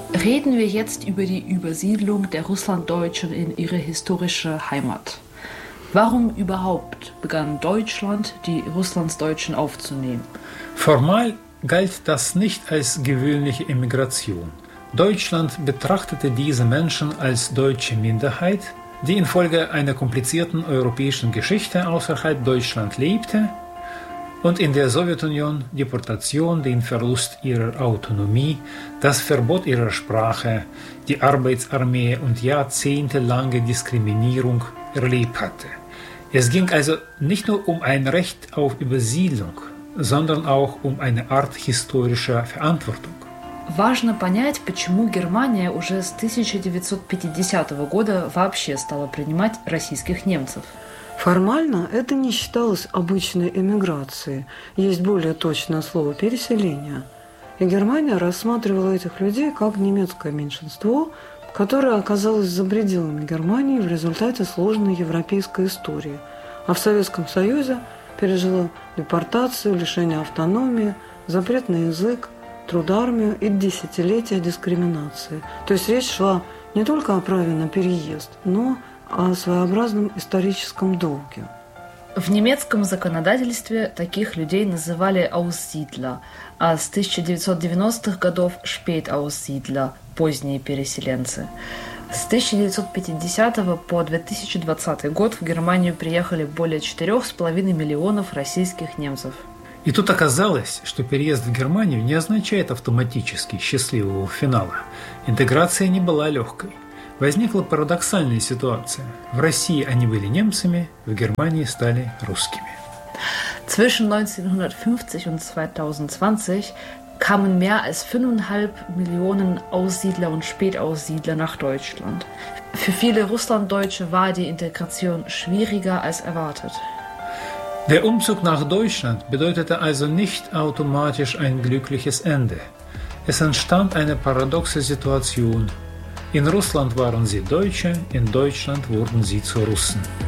Reden wir jetzt über die Übersiedlung der Russlanddeutschen in ihre historische Heimat. Warum überhaupt begann Deutschland, die Russlandsdeutschen aufzunehmen? Formal galt das nicht als gewöhnliche Emigration. Deutschland betrachtete diese Menschen als deutsche Minderheit, die infolge einer komplizierten europäischen Geschichte außerhalb Deutschland lebte und in der Sowjetunion Deportation, den Verlust ihrer Autonomie, das Verbot ihrer Sprache, die Arbeitsarmee und jahrzehntelange Diskriminierung erlebt hatte. Es ging also nicht nur um ein Recht auf Übersiedlung, sondern auch um eine Art historischer Verantwortung. Важно понять, почему Германия уже с 1950 года вообще стала принимать российских немцев. Формально это не считалось обычной эмиграцией, есть более точное слово «переселение». И Германия рассматривала этих людей как немецкое меньшинство, которое оказалось за пределами Германии в результате сложной европейской истории, а в Советском Союзе пережило депортацию, лишение автономии, запрет на язык, трудармию и десятилетия дискриминации. То есть речь шла не только о праве на переезд, но о своеобразном историческом долге. В немецком законодательстве таких людей называли Aussiedler, а с 1990-х годов Spätaussiedler, поздние переселенцы. С 1950 по 2020 год в Германию приехали более 4,5 миллионов российских немцев. И тут оказалось, что переезд в Германию не означает автоматически счастливого финала. Интеграция не была легкой. Возникла парадоксальная ситуация. В России они были немцами, в Германии стали русскими. Zwischen 1950 und 2020 kamen mehr als 5,5 Millionen Aussiedler und Spätaussiedler nach Deutschland. Für viele Russlanddeutsche war die Integration schwieriger als erwartet. Der Umzug nach Deutschland bedeutete also nicht automatisch ein glückliches Ende. Es entstand eine paradoxe Situation. In Russland waren sie Deutsche, in Deutschland wurden sie zu Russen.